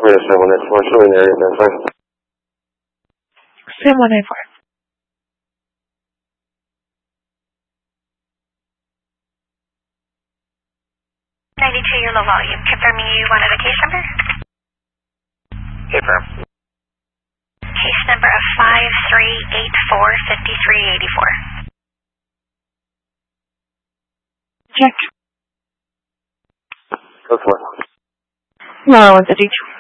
Clear 784, showing area, that's fine. 7184. 92, your low volume. Confirming you wanted a case number? Confirm. Case number of 5384-5384. Check. Go for it. No, 132.